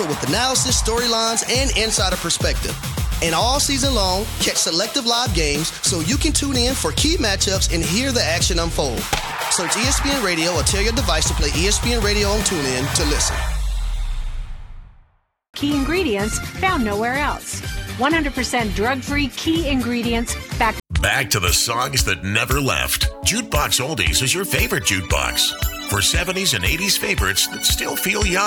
with analysis, storylines, and insider perspective. And all season long, catch selective live games so you can tune in for key matchups and hear the action unfold. Search ESPN Radio or tell your device to play ESPN Radio on TuneIn to listen. Key ingredients found nowhere else. 100% drug-free Key ingredients Back to the songs that never left. Jukebox Oldies is your favorite jukebox. For 70s and 80s favorites that still feel young.